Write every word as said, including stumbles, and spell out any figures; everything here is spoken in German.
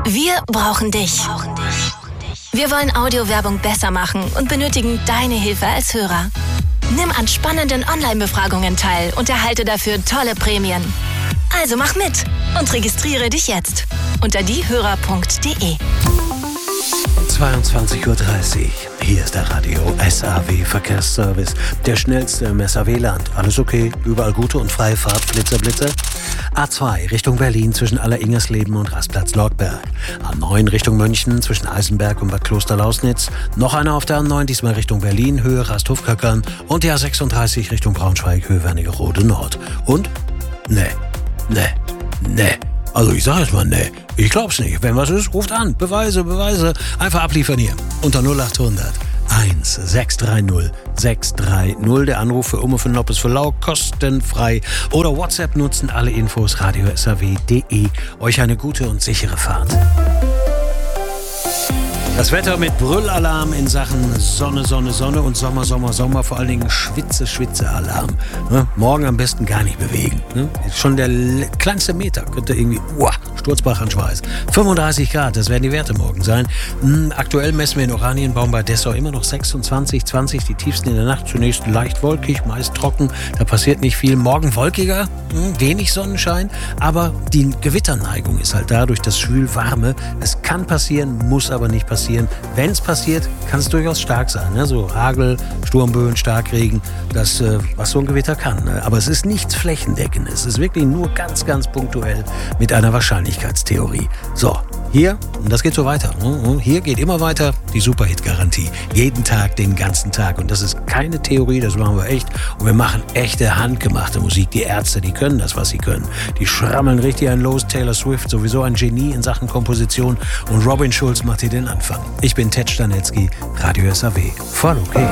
Wir brauchen dich. Wir wollen Audiowerbung besser machen und benötigen deine Hilfe als Hörer. Nimm an spannenden Online-Befragungen teil und erhalte dafür tolle Prämien. Also mach mit und registriere dich jetzt unter diehörer punkt de. zweiundzwanzig Uhr dreißig. Hier ist der Radio S A W Verkehrsservice. Der schnellste im S A W-Land. Alles okay? Überall gute und freie Fahrt, Blitzer, Blitzer. A zwei Richtung Berlin zwischen Aller-Ingersleben und Rastplatz Lortberg. A neun Richtung München zwischen Eisenberg und Bad Kloster-Lausnitz. Noch einer auf der A neun, diesmal Richtung Berlin, Höhe Rasthof-Kackern. Und die A sechsunddreißig Richtung Braunschweig, Höhe Wernigerode Nord. Und? Ne, ne, ne. Also ich sag jetzt mal ne. Ich glaub's nicht. Wenn was ist, ruft an. Beweise, Beweise. Einfach abliefern hier. Unter null acht hundert eins sechs drei null sechs drei null. Der Anruf für Umme für Noppes für Lau, kostenfrei. Oder WhatsApp nutzen. Alle Infos radio s a w punkt de. Euch eine gute und sichere Fahrt. Das Wetter mit Brüllalarm in Sachen Sonne, Sonne, Sonne und Sommer, Sommer, Sommer. Vor allen Dingen Schwitze, Schwitze-Alarm. Ne? Morgen am besten gar nicht bewegen. Ne? Schon der kleinste Meter könnte irgendwie, uah, Sturzbach an Schweiß. fünfunddreißig Grad, das werden die Werte morgen sein. Hm, aktuell messen wir in Oranienbaum bei Dessau immer noch sechsundzwanzig, zwanzig. Die tiefsten in der Nacht zunächst leicht wolkig, meist trocken. Da passiert nicht viel. Morgen wolkiger, hm, wenig Sonnenschein. Aber die Gewitterneigung ist halt da durch das Schwül-Warme. Es kann passieren, muss aber nicht passieren. Wenn es passiert, kann es durchaus stark sein. Ne? So Hagel, Sturmböen, Starkregen, das, äh, was so ein Gewitter kann. Ne? Aber es ist nichts Flächendeckendes. Es ist wirklich nur ganz, ganz punktuell mit einer Wahrscheinlichkeitstheorie. So, hier, und das geht so weiter. Ne? Hier geht immer weiter die Superhit-Garantie. Jeden Tag, den ganzen Tag. Und das ist keine Theorie, das machen wir echt. Und wir machen echte, handgemachte Musik. Die Ärzte, die können das, was sie können. Die schrammeln richtig einen los. Taylor Swift, sowieso ein Genie in Sachen Komposition. Und Robin Schulz macht hier den Anfang. Ich bin Ted Stanecki, Radio S A W. Voll okay.